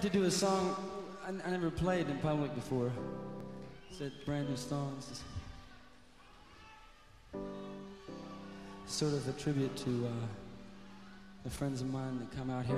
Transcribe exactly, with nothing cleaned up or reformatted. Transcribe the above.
to do a song I, I never played in public before. It's a brand new song. It's just sort of a tribute to uh, the friends of mine that come out here.